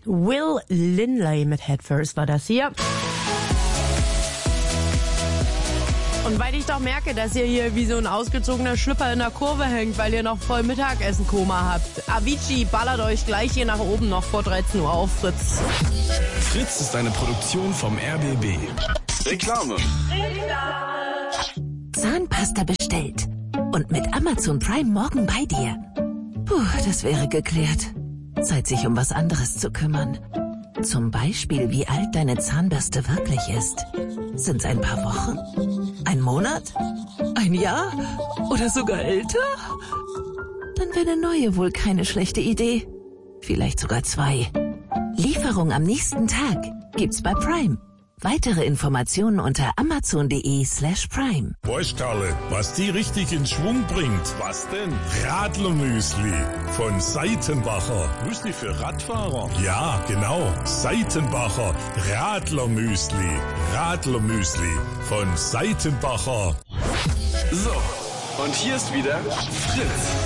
Will Linley mit Head First war das hier. Und weil ich doch merke, dass ihr hier wie so ein ausgezogener Schlüpper in der Kurve hängt, weil ihr noch voll Mittagessen-Koma habt. Avicii ballert euch gleich hier nach oben noch vor 13 Uhr auf Fritz. Fritz ist eine Produktion vom RBB. Reklame. Zahnpasta bestellt. Und mit Amazon Prime morgen bei dir. Puh, das wäre geklärt. Zeit, sich um was anderes zu kümmern. Zum Beispiel, wie alt deine Zahnbürste wirklich ist. Sind's ein paar Wochen? Ein Monat? Ein Jahr? Oder sogar älter? Dann wäre eine neue wohl keine schlechte Idee. Vielleicht sogar 2. Lieferung am nächsten Tag gibt's bei Prime. Weitere Informationen unter amazon.de/prime. Weißt Karle, was die richtig in Schwung bringt? Was denn? Radlermüsli von Seitenbacher. Müsli für Radfahrer? Ja, genau. Seitenbacher Radlermüsli. Radlermüsli von Seitenbacher. So, und hier ist wieder Fritz.